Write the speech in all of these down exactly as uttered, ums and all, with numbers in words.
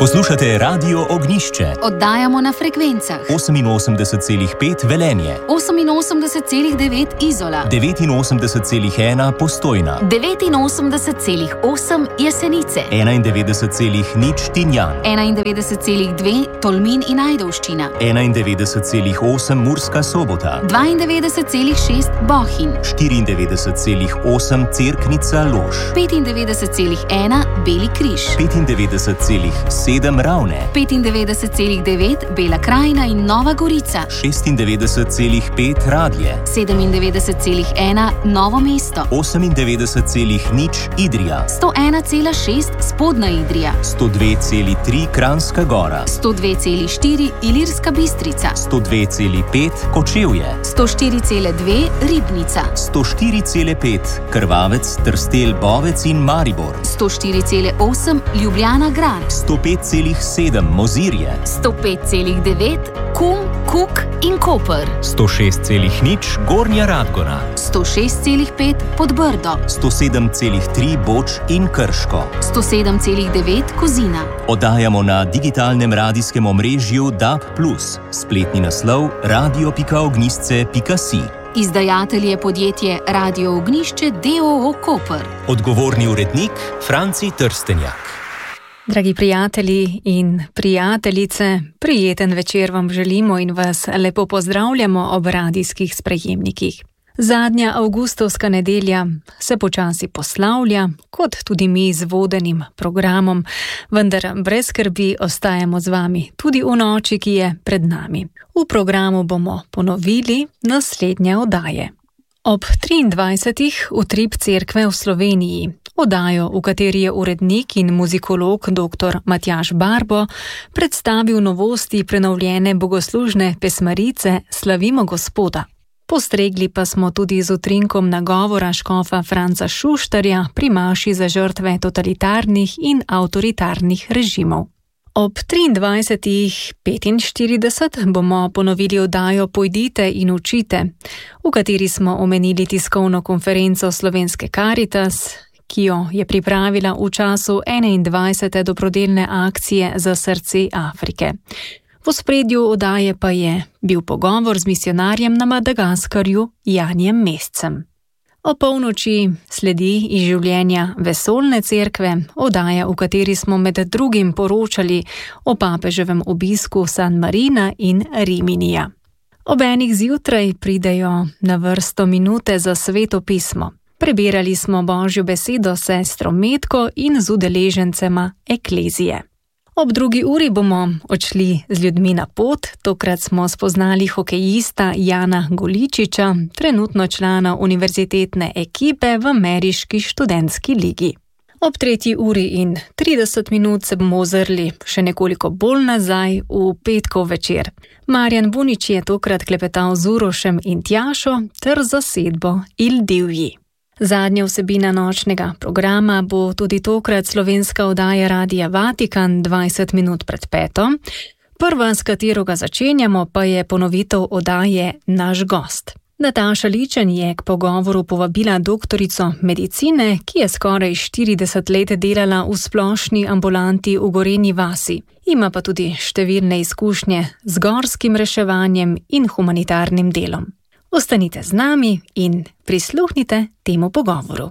Poslušate Radio Ognišče. Oddajamo na frekvencah oseminosemdeset celih pet Velenje, oseminosemdeset celih devet Izola, devetinosemdeset celih ena Postojna, devetinosemdeset celih osem Jesenice, enaindevetdeset celih nič Tinjan, enaindevetdeset celih dve Tolmin in Ajdovščina, enaindevetdeset celih osem Murska Sobota, dvaindevetdeset celih šest Bohinj, štiriindevetdeset celih osem Cerknica Lož, petindevetdeset celih ena Beli križ, petindevetdeset celih sedem Ravne, petindevetdeset celih devet Bela krajina in Nova Gorica, šestindevetdeset celih pet Radlje, sedemindevetdeset celih ena Novo mesto, osemindevetdeset celih nič Idrija, sto ena celih šest Spodnja Idrija, sto dve celih tri Kranjska Gora, sto dve celih štiri Ilirska Bistrica, sto dve celih pet Kočevje, sto štiri celih dve Ribnica, sto štiri celih pet Krvavec, Trstelj, Bovec in Maribor, sto štiri celih osem Ljubljana Grad, sto pet celih sedem Mozirje, sto pet celih devet Kum, Kuk in Koper, sto šest celih nič Gornja Radgona, sto šest celih pet Podbrdo, sto sedem celih tri Boč in Krško, sto sedem celih devet Kozina. Oddajamo na digitalnem radijskem omrežju D A B plus, spletni naslov radio pika ognisce pika si. Izdajatelj je podjetje Radio Ognišče d. o. o. Koper. Odgovorni urednik Franci Trstenjak. Dragi prijatelji in prijateljice, prijeten večer vam želimo in vas lepo pozdravljamo ob radijskih sprejemnikih. Zadnja avgustovska nedelja se počasi poslavlja, kot tudi mi z vodenim programom, vendar brez skrbi ostajamo z vami tudi v noči, ki je pred nami. V programu bomo ponovili naslednje oddaje. Ob triindvajsetih Utrip cerkve v Sloveniji, oddajo, v kateri je urednik in muzikolog dr. Matjaž Barbo predstavil novosti prenovljene bogoslužne pesmarice Slavimo Gospoda. Postregli pa smo tudi z utrinkom nagovora škofa Franca Šuštarja pri maši za žrtve totalitarnih in avtoritarnih režimov. Ob triindvajsetih petinštirideset bomo ponovili oddajo Pojdite in učite, v kateri smo omenili tiskovno konferenco Slovenske Karitas, ki jo je pripravila v času enaindvajsete dobrodelne akcije za srce Afrike. V ospredju oddaje pa je bil pogovor z misijonarjem na Madagaskarju Janijem Mescem. O polnoči sledi iz življenja Vesoljne cerkve, oddaja, v kateri smo med drugim poročali o papeževem obisku San Marina in Riminija. Ob enih zjutraj pridejo na vrsto minute za Sveto pismo. Prebirali smo Božjo besedo s sestro Metko in z udeležencema Eklezije. Ob drugi uri bomo odšli z ljudmi na pot, tokrat smo spoznali hokejista Jana Goličiča, trenutno člana univerzitetne ekipe v ameriški študentski ligi. Ob tretji uri in trideset minut se bomo ozrli še nekoliko bolj nazaj v petkov večer. Marjan Bunič je tokrat klepetal z Urošem in Tjašo ter zasedbo Il Divji. Zadnja vsebina nočnega programa bo tudi tokrat slovenska oddaja Radia Vatikan dvajset minut pred peto. Prva, s katero ga začenjamo, pa je ponovitev oddaje Naš gost. Nataša Ličen je k pogovoru povabila doktorico medicine, ki je skoraj štirideset let delala v splošni ambulanti v Gorenji vasi. Ima pa tudi številne izkušnje z gorskim reševanjem in humanitarnim delom. Ostanite z nami in prisluhnite temu pogovoru.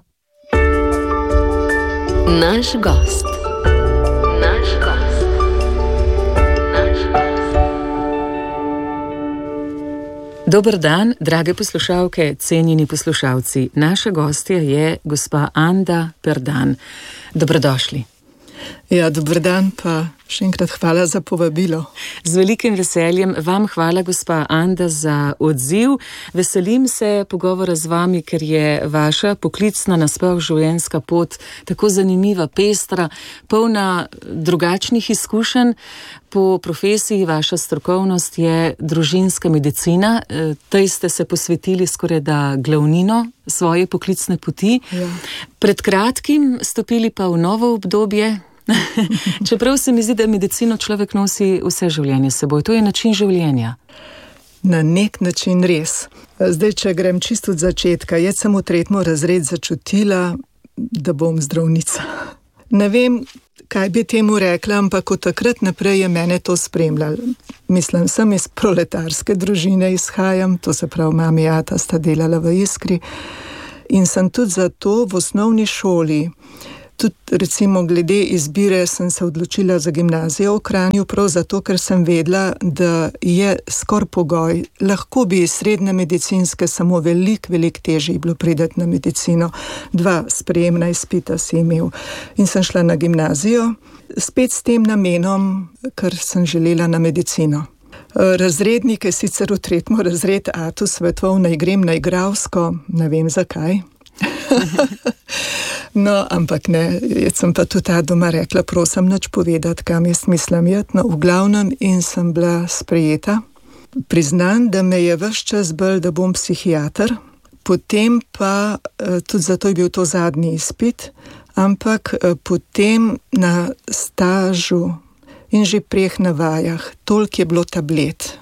Naš gost. Naš gost. Naš gost. Dober dan, drage poslušalke, cenjeni poslušalci. Naša gostja je gospa Anda Perdan. Dobrodošli. Ja, dober dan, pa še enkrat hvala za povabilo. Z velikim veseljem vam hvala, gospa Anda, za odziv. Veselim se pogovora z vami, ker je vaša poklicna nasploh življenjska pot tako zanimiva, pestra, polna drugačnih izkušenj. Po profesiji vaša strokovnost je družinska medicina. Tej ste se posvetili skoraj da glavnino svoje poklicne poti. Ja. Pred kratkim stopili pa v novo obdobje. Čeprav se mi zdi, da medicino človek nosi vse življenje s seboj. To je način življenja. Na nek način res. Zdaj, če grem čisto od začetka, jaz sem v tretjem razredu začutila, da bom zdravnica. Ne vem, kaj bi temu rekla, ampak od takrat naprej je mene to spremljalo. Mislim, sem iz proletarske družine izhajam, to se pravi, mami ata sta delala v Iskri in sem tudi zato v osnovni šoli, tudi recimo glede izbire sem se odločila za gimnazijo v Kranju, prav zato, ker sem vedela, da je skoraj pogoj, lahko bi iz srednje medicinske samo velik, velik težji bilo prideti na medicino, dva sprejemna izpita si imel in sem šla na gimnazijo, spet s tem namenom, ker sem želela na medicino. Razrednik je sicer v tretjem razred atu svetoval, naj grem na igralsko, ne vem zakaj. No, ampak ne, jaz sem pa tudi ta doma rekla, prosim nič povedati, kam jaz mislim jeti, no, v glavnem in sem bila sprejeta. Priznam, da me je ves čas bolj, da bom psihiater, potem pa, tudi zato je bil to zadnji izpit, ampak potem na stažu in že preh na vajah, toliko je bilo tablet.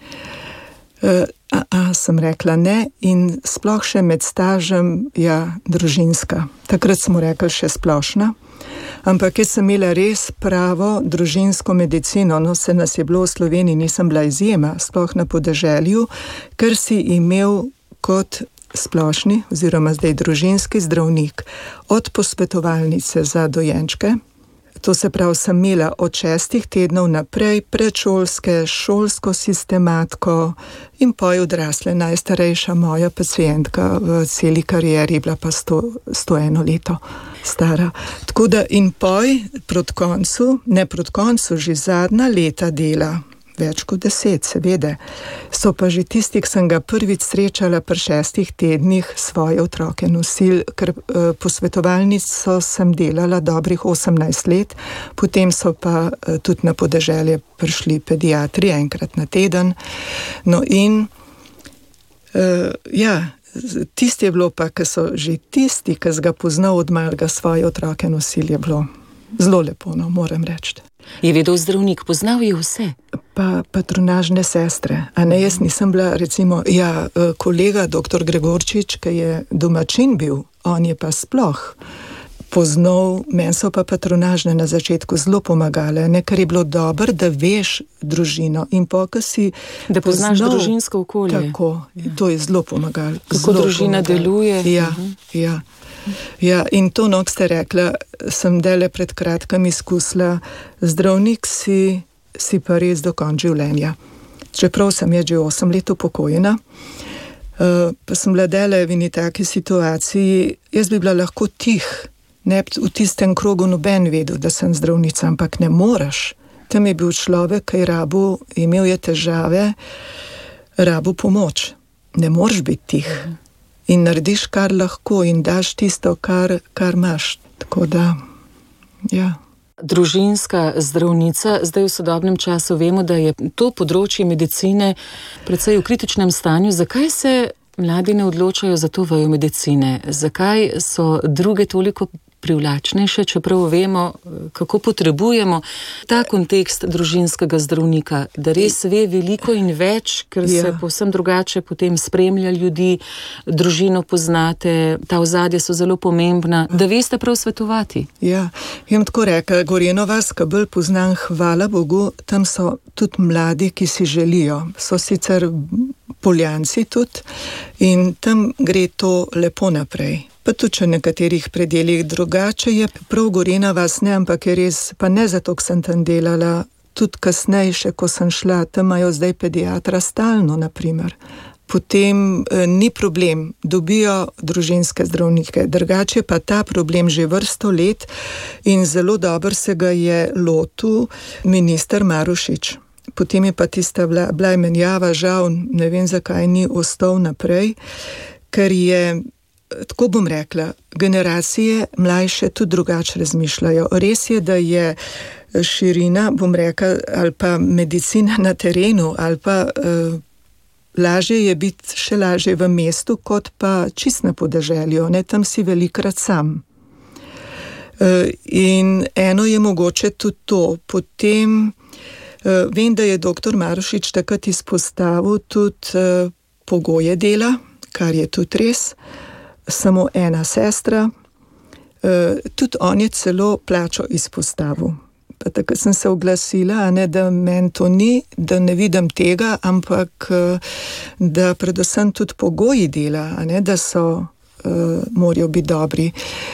A, a, sem rekla ne in sploh še med stažem, ja, družinska. Takrat smo rekli še splošna, ampak jaz sem imela res pravo družinsko medicino, no se nas je bilo v Sloveniji, nisem bila izjema, sploh na podeželju, ker si imel kot splošni oziroma zdaj družinski zdravnik od posvetovalnice za dojenčke. To se pravi, sem imela od šestih tednov naprej predšolske, šolsko sistematko in poj odrasle, najstarejša moja pacientka v celi karieri, bila pa sto, sto eno leto stara. Tako da in poj proti koncu, ne proti koncu, že zadnja leta dela, več kot deset, seveda, so pa že tisti, ki sem ga prvič srečala pri šestih tednih, svoje otroke nosil, ker eh, posvetovalnico sem delala dobrih osemnajst let, potem so pa eh, tudi na podeželje prišli pediatri enkrat na teden. No in eh, ja, tisti je bilo pa, ki so že tisti, ki ga poznal od malega svoje otroke nosil, je bilo zelo lepo, no, moram reči. Je vedel zdravnik, poznal je vse? Pa patronažne sestre, a ne, jaz nisem bila, recimo, ja, kolega doktor Gregorčič, ki je domačin bil, on je pa sploh poznal, meni so pa patronažne na začetku zelo pomagale, ne, ker je bilo dobro, da veš družino in po, ko si da poznaš poznal, družinsko okolje. Tako, ja. To je zelo pomagalo. Kako zelo družina pomagalo. Deluje. Ja, uh-huh. ja. Ja, in to, no, ko ste rekla, sem dele pred kratkim izkusila, zdravnik si, si pa res do konca življenja. Čeprav sem je že osem let upokojena, uh, pa sem bila dele v eni taki situaciji, jaz bi bila lahko tih, ne v tistem krogu noben vedel, da sem zdravnica, ampak ne moreš. Tam je bil človek, ki je rabu, imel je težave, rabu pomoč. Ne moreš biti tih. In narediš, kar lahko in daš tisto, kar, kar imaš. Tako da, ja. Družinska zdravnica, zdaj v sodobnem času vemo, da je to področje medicine precej v kritičnem stanju. Zakaj se mladi ne odločajo za to vejo medicine? Zakaj so druge toliko privlačnejše, čeprav vemo, kako potrebujemo ta kontekst družinskega zdravnika, da res ve veliko in več, ker ja. Se povsem drugače potem spremlja ljudi, družino poznate, ta ozadja so zelo pomembna, da veste prav svetovati. Ja, jim tako reka, Gorjeno vas, ko bolj poznam, hvala Bogu, tam so tudi mladi, ki si želijo, so sicer Poljanci tudi in tam gre to lepo naprej. Pa tudi v nekaterih predeljih drugače je, prav Gorjena vas ne, ampak je res, pa ne zato, ko sem tam delala, tudi kasneje, še ko sem šla, tam imajo zdaj pediatra stalno, naprimer. Potem eh, ni problem, dobijo družinske zdravnike, drugače pa ta problem že vrsto let in zelo dobro se ga je lotil minister Marušič. Potem je pa tista bila, bila menjava, žal, ne vem zakaj ni ostal naprej, ker je, tako bom rekla, generacije mlajše tudi drugače razmišljajo. Res je, da je širina, bom rekla, ali pa medicina na terenu, ali pa eh, lažje je biti še lažje v mestu, kot pa čist na podeželju, ne, tam si velikrat sam. Eh, in eno je mogoče tudi to, potem eh, vem, da je doktor Marušič takrat izpostavil tudi eh, pogoje dela, kar je tudi res, samo ena sestra, Tudi on je celo plačo izpostavil. Pa tako sem se oglasila, a ne, da meni to ni, da ne vidim tega, ampak da predvsem tudi pogoji dela, a ne, da so, uh, morajo biti dobri.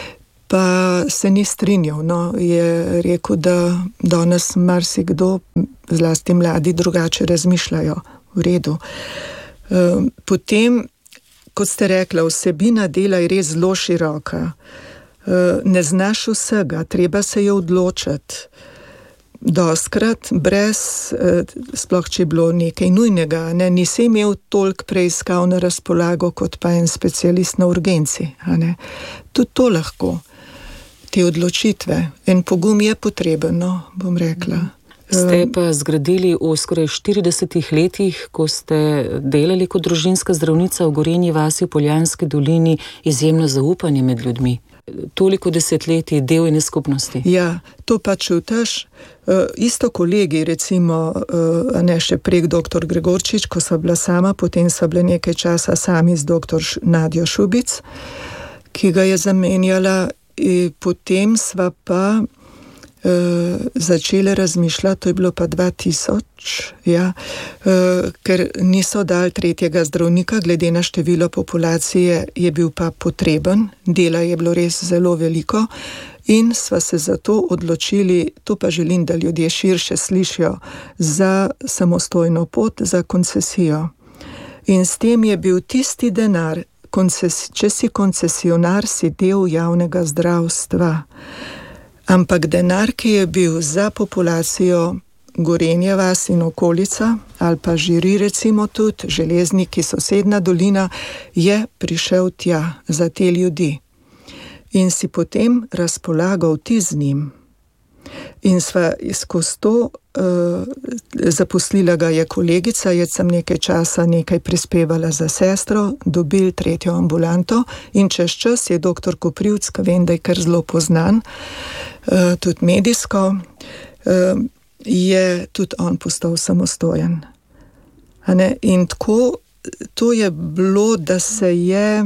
Pa se ni strinjal, no, je rekel, da danes marsikdo, zlasti mladi, drugače razmišljajo. V redu. Uh, potem, kot ste rekla, vsebina dela je res zelo široka. Uh, ne znaš vsega, treba se je odločiti. Doskrat brez, sploh če je bilo nekaj nujnega, ne, nisi imel toliko preiskav na razpolago kot pa en specialist na urgenci. Tudi to lahko, te odločitve. En pogum je potreben, no, bom rekla. Ste pa zgradili v skoraj štiridesetih letih, ko ste delali kot družinska zdravnica v Gorenji vasi v Poljanski dolini, izjemno zaupanje med ljudmi. Toliko desetletij del ene skupnosti. Ja, to pa čutiš. Uh, isto kolegi, recimo, uh, ne še prek doktor Gregorčič, ko sva bila sama, potem sva bila nekaj časa sami z doktor Nadjo Šubic, ki ga je zamenjala, in potem sva pa uh, začeli razmišljati, to je bilo pa dva tisoč, ja, uh, ker niso dali tretjega zdravnika, glede na število populacije je bil pa potreben, dela je bilo res zelo veliko in sva se zato odločili, to pa želim, da ljudje širše slišijo, za samostojno pot, za koncesijo. In s tem je bil tisti denar, konces, če si koncesionar, si del javnega zdravstva. Ampak denar, ki je bil za populacijo Gorenje vas in okolica, ali pa Žiri recimo tudi, Železniki, sosedna dolina, je prišel tja za te ljudi. In si potem razpolagal ti z njim. In sva skozi to, uh, zaposlila ga je kolegica, jaz sem nekaj časa nekaj prispevala za sestro, dobili tretjo ambulanto in čez čas je doktor Koprivc, ki vem, da je kar zelo poznan, uh, tudi medijsko, uh, je tudi on postal samostojen. A ne? In tako, to je bilo, da se je,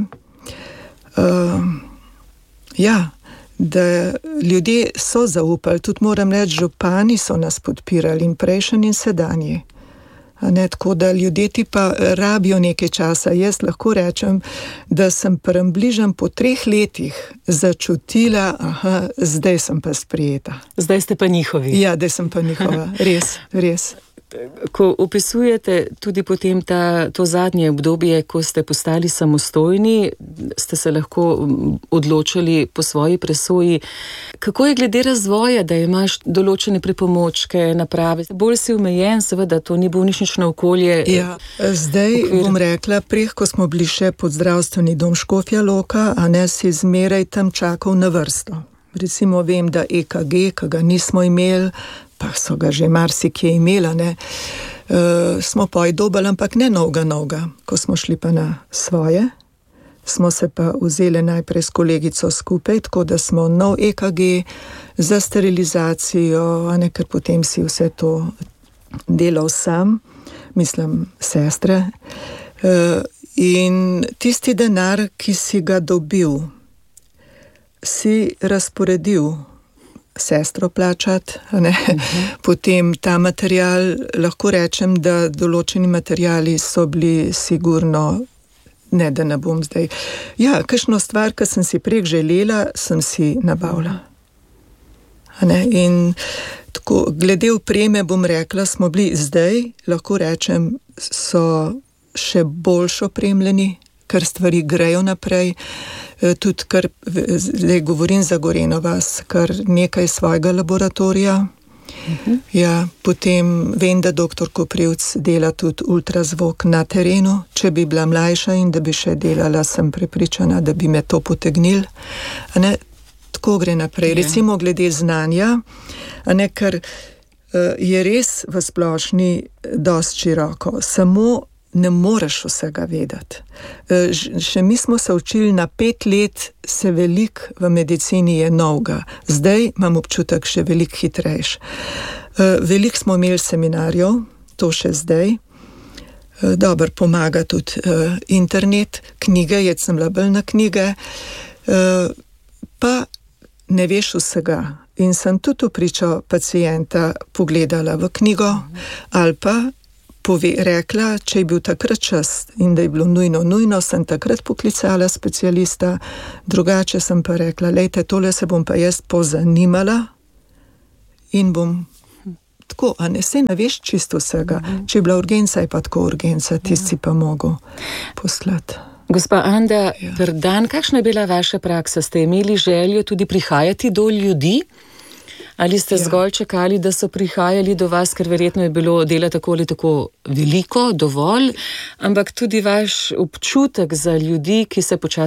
uh, ja, da ljudje so zaupali, tudi moram reči, župani so nas podpirali in prejšnji in sedanji. A ne, tako da ljudje ti pa rabijo nekaj časa. Jaz lahko rečem, da sem približno po treh letih začutila, aha, zdaj sem pa sprijeta. Zdaj ste pa njihovi. Ja, zdaj sem pa njihova, res, res. Ko opisujete tudi potem ta, to zadnje obdobje, ko ste postali samostojni, ste se lahko odločili po svoji presoji. Kako je glede razvoja, da imaš določene pripomočke, naprave? Bolj si omejen, seveda, to ni bolnišnično okolje. Ja, zdaj okvir. Bom rekla, prej, ko smo bili še pod zdravstveni dom Škofja Loka, a ne si zmeraj tam čakal na vrsto. Recimo vem, da E K G, ki ga nismo imeli, pa so ga že marsikje imela, ne, uh, smo pa je dobili, ampak ne novga novga. Ko smo šli pa na svoje, smo se pa vzeli najprej s kolegico skupaj, tako da smo nov E K G za sterilizacijo, a ne, ker potem si vse to delal sam, mislim, sestre. Uh, in tisti denar, ki si ga dobil, si razporedil sestro plačati, ne? Uh-huh. Potem ta material, lahko rečem, da določeni materiali so bili sigurno, ne da ne bom zdaj. Ja, kakšno stvar, ki sem si prek želela, sem si nabavila. Ne? In tako, glede opreme bom rekla, smo bili zdaj, lahko rečem, so še boljšo opremljeni, ker stvari grejo naprej. Tudi, kar zdaj govorim za Goreno vas, kar nekaj svojega laboratorija. Uh-huh. Ja, potem vem, da doktor Koprivc dela tudi ultrazvok na terenu. Če bi bila mlajša in da bi še delala, sem prepričana, da bi me to potegnil. A ne, tako gre naprej. Yeah. Recimo glede znanja, a ne, ker uh, je res v splošni dosti široko. Samo ne moreš vsega vedeti. Še mi smo se učili na pet let, se veliko v medicini je novega. Zdaj imam občutek še veliko hitrejš. Veliko smo imeli seminarjev, to še zdaj. Dobro, pomaga tudi internet, knjige, jaz sem bila bolj na knjige. Pa ne veš vsega. In sem tudi pričo pacienta pogledala v knjigo ali pa pove, rekla, če je bil takrat čas in da je bilo nujno, nujno sem takrat poklicala specialista, drugače sem pa rekla, lejte, tole se bom pa jaz pozanimala in bom tako, a ne se ne veš čisto vsega. Uh-huh. Če je bila urgenca, je pa tako urgenca, tisti pa mogo poslati. Gospa Anda ja. Perdan, kakšna je bila vaša praksa? Ste imeli željo tudi prihajati do ljudi? Ali ste ja. zgolj čakali, da so prihajali do vas, ker verjetno je bilo dela tako ali tako veliko, dovolj, ampak tudi vaš občutek za ljudi, ki se počasi